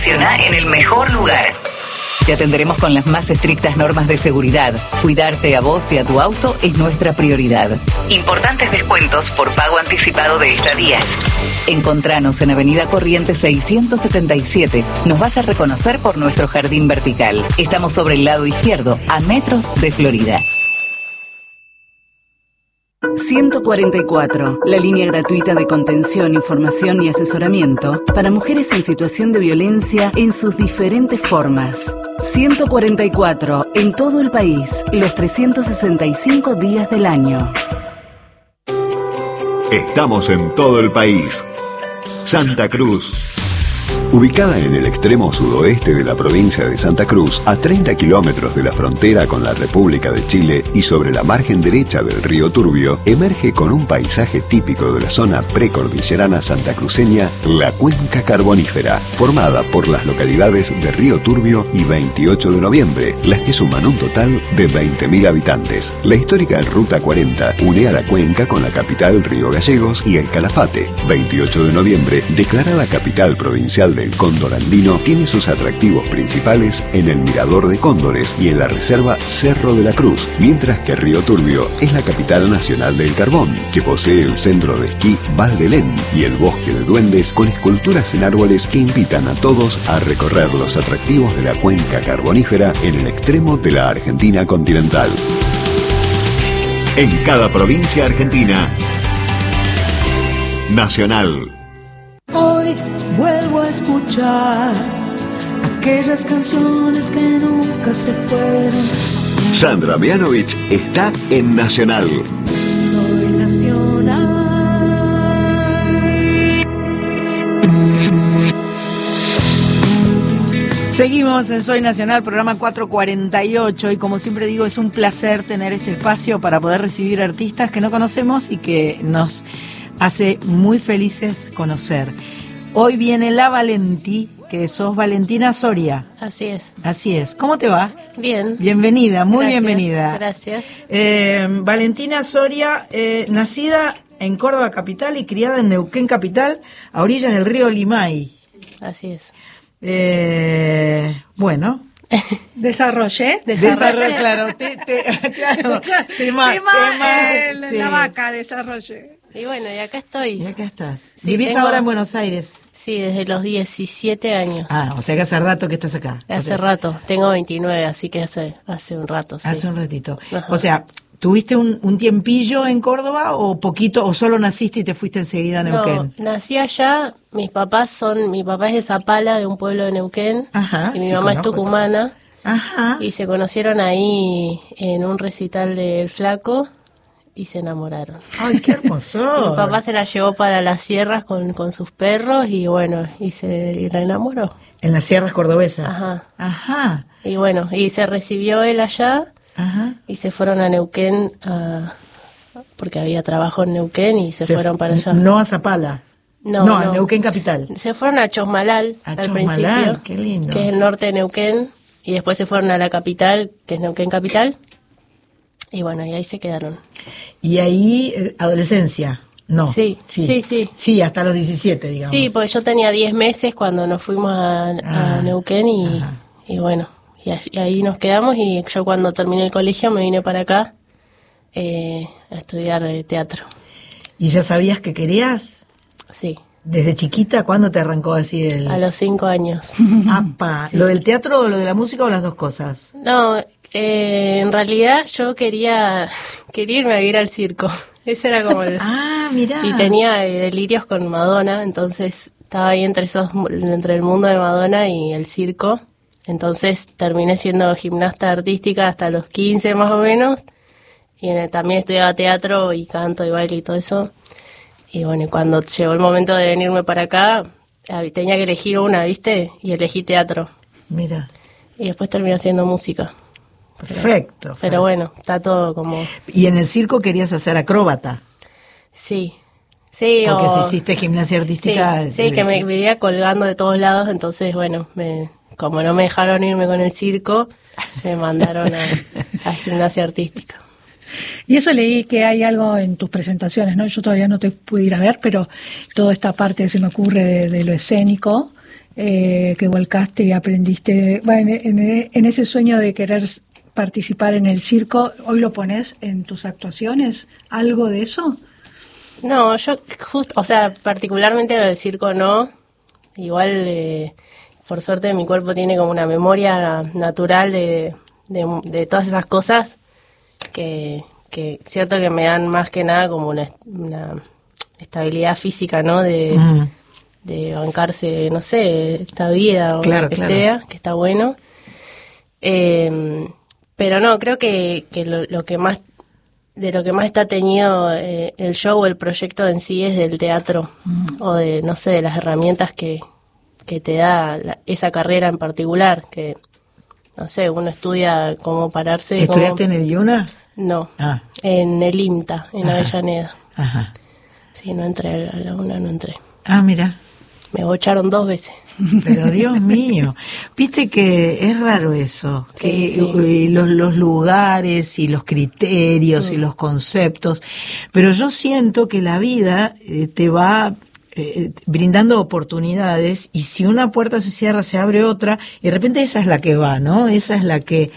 En el mejor lugar. Te atenderemos con las más estrictas normas de seguridad. Cuidarte a vos y a tu auto es nuestra prioridad. Importantes descuentos por pago anticipado de estadías. Encontranos en Avenida Corrientes 677. Nos vas a reconocer por nuestro jardín vertical. Estamos sobre el lado izquierdo, a metros de Florida. 144, la línea gratuita de contención, información y asesoramiento para mujeres en situación de violencia en sus diferentes formas. 144, en todo el país, los 365 días del año. Estamos en todo el país. Santa Cruz. Ubicada en el extremo sudoeste de la provincia de Santa Cruz, a 30 kilómetros de la frontera con la República de Chile y sobre la margen derecha del río Turbio, emerge con un paisaje típico de la zona precordillerana santacruceña, la Cuenca Carbonífera, formada por las localidades de Río Turbio y 28 de Noviembre, las que suman un total de 20.000 habitantes. La histórica Ruta 40 une a la cuenca con la capital Río Gallegos y el Calafate. 28 de Noviembre, declarada capital provincial del Cóndor Andino, tiene sus atractivos principales en el Mirador de Cóndores y en la reserva Cerro de la Cruz, mientras que Río Turbio es la capital nacional del carbón, que posee el centro de esquí Val de Lén y el bosque de duendes con esculturas en árboles que invitan a todos a recorrer los atractivos de la cuenca carbonífera en el extremo de la Argentina continental. En cada provincia argentina, Nacional. Hoy vuelvo a escuchar aquellas canciones que nunca se fueron. Sandra Mianovich está en Nacional. Soy Nacional. Seguimos en Soy Nacional, programa 448, y como siempre digo, es un placer tener este espacio para poder recibir artistas que no conocemos y que nos hace muy felices conocer. Hoy viene la Valentí, que sos Valentina Soria. Así es. Así es. ¿Cómo te va? Bien. Bienvenida, muy Gracias, bienvenida. Gracias. Valentina Soria, nacida en Córdoba capital y criada en Neuquén capital, a orillas del río Limay. Así es. Bueno. Desarrollé, claro. Tema, sí. La vaca, desarrollé. Y bueno, y acá estoy. Y acá estás. Sí, ¿Vivís ahora en Buenos Aires? Sí, desde los 17 años. Ah, o sea que hace rato que estás acá. Hace rato. Tengo 29, así que hace un rato, sí. Hace un ratito. Ajá. O sea, ¿tuviste un tiempillo en Córdoba o poquito, o solo naciste y te fuiste enseguida a Neuquén? No, nací allá. Mi papá es de Zapala, de un pueblo de Neuquén. Ajá. Y mi mamá es tucumana. Ajá. Y se conocieron ahí en un recital del Flaco. Y se enamoraron. ¡Ay, qué hermoso! Mi papá se la llevó para las sierras con sus perros y bueno, y se la enamoró. En las sierras cordobesas. Ajá. Ajá. Y bueno, y se recibió él allá. Ajá. Y se fueron a Neuquén porque había trabajo en Neuquén y se fueron para allá. No a Zapala. No, a Neuquén capital. Se fueron a Chosmalal al principio, qué lindo. Que es el norte de Neuquén, y después se fueron a la capital, que es Neuquén capital. Y bueno, y ahí se quedaron. ¿Y ahí, adolescencia? No. Sí. Sí, hasta los 17, digamos. Sí, porque yo tenía 10 meses cuando nos fuimos a Neuquén y bueno, y ahí nos quedamos, y yo cuando terminé el colegio me vine para acá a estudiar teatro. ¿Y ya sabías que querías? Sí. ¿Desde chiquita? ¿Cuándo te arrancó así el...? A los 5 años. ¡Apa! Sí. ¿Lo del teatro o lo de la música o las dos cosas? No, en realidad yo quería irme a vivir al circo. Ese era como el... mirá. Y tenía delirios con Madonna, entonces estaba ahí entre el mundo de Madonna y el circo. Entonces terminé siendo gimnasta artística hasta los 15 más o menos. Y también estudiaba teatro y canto y baile y todo eso. Y bueno, cuando llegó el momento de venirme para acá, tenía que elegir una, ¿viste? Y elegí teatro. Mira. Y después terminé haciendo música. Perfecto. Pero bueno, está todo como... ¿Y en el circo querías hacer acróbata? Sí. Porque si hiciste gimnasia artística... Sí, que me vivía colgando de todos lados, entonces bueno, como no me dejaron irme con el circo, me mandaron a gimnasia artística. Y eso leí que hay algo en tus presentaciones, ¿no? Yo todavía no te pude ir a ver, pero toda esta parte se me ocurre de lo escénico, que volcaste y aprendiste, bueno, en ese sueño de querer participar en el circo, ¿hoy lo pones en tus actuaciones? ¿Algo de eso? No, yo justo, o sea, particularmente en el circo no. Igual, por suerte, mi cuerpo tiene como una memoria natural de todas esas cosas que cierto que me dan más que nada como una estabilidad física, ¿no? De bancarse, no sé, esta vida o lo que sea, que está bueno. Pero no, creo que lo que más está teñido el show o el proyecto en sí es del teatro o de, no sé, de las herramientas que te da esa carrera en particular, que, no sé, uno estudia cómo pararse. ¿Estudiaste en el IUNA? No, en el IMTA, en Avellaneda. Ajá. Sí, no entré a la UNA, no entré. Ah, mira. Me bocharon 2 veces. Pero Dios mío, viste que es raro eso, que sí. Los lugares y los criterios y los conceptos, pero yo siento que la vida te va brindando oportunidades, y si una puerta se cierra se abre otra, y de repente esa es la que va, ¿no? Esa es la que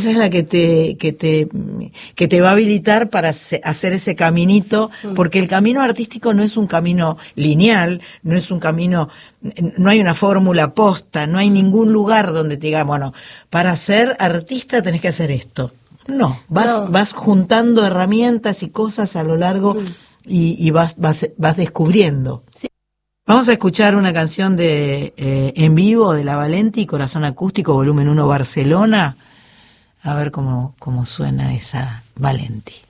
te va a habilitar para hacer ese caminito, porque el camino artístico no es un camino lineal, no es un camino, no hay una fórmula posta, no hay ningún lugar donde te diga, bueno, para ser artista tenés que hacer esto. No, vas juntando herramientas y cosas a lo largo y vas descubriendo. Sí. Vamos a escuchar una canción de en vivo de La Valenti, Corazón Acústico, volumen 1, Barcelona. A ver cómo suena esa Valenti.